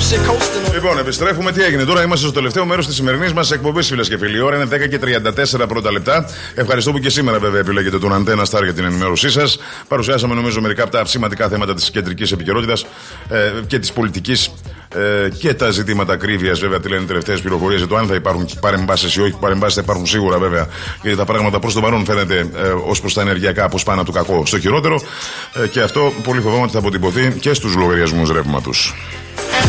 Λοιπόν, επιστρέφουμε. Τι έγινε τώρα, είμαστε στο τελευταίο μέρος της σημερινής μας εκπομπής, φίλες και φίλοι. Η ώρα είναι 10:34 πρώτα λεπτά. Ευχαριστώ που και σήμερα, βέβαια, επιλέγετε τον Αντένα Star για την ενημέρωσή σας. Παρουσιάσαμε, νομίζω, μερικά από τα σημαντικά θέματα της κεντρικής επικαιρότητας και της πολιτικής και τα ζητήματα ακρίβειας, βέβαια, τι λένε οι τελευταίες πληροφορίες για το αν θα υπάρχουν παρεμβάσεις ή όχι. Παρεμβάσεις θα υπάρχουν σίγουρα, βέβαια, γιατί τα πράγματα προς το παρόν φαίνεται ως προς τα ενεργειακά από σπάνα του κακό στο χειρότερο. Και αυτό πολύ φοβάμαι ότι θα αποτυπωθεί και στους λογαριασμούς ρεύματος.